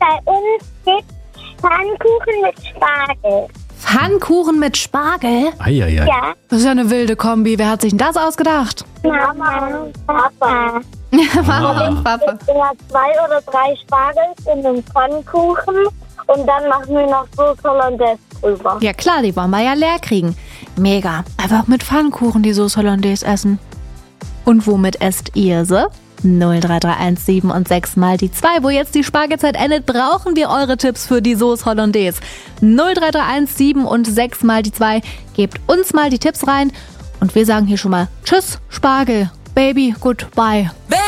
Bei uns gibt es Pfannkuchen mit Spargel. Pfannkuchen mit Spargel? Eieiei. Ja, Das ist ja eine wilde Kombi. Wer hat sich denn das ausgedacht? Mama und Papa. Mama und Papa. Ich immer 2 oder 3 Spargels in den Pfannkuchen und dann machen wir noch Sauce Hollandaise drüber. Ja klar, die wollen wir ja leer kriegen. Mega. Einfach mit Pfannkuchen die Sauce Hollandaise essen. Und womit esst ihr sie? 03317 und 6 mal die 2. Wo jetzt die Spargelzeit endet, brauchen wir eure Tipps für die Sauce Hollandaise. 03317 und 6 mal die 2. Gebt uns mal die Tipps rein. Und wir sagen hier schon mal Tschüss, Spargel. Baby, goodbye.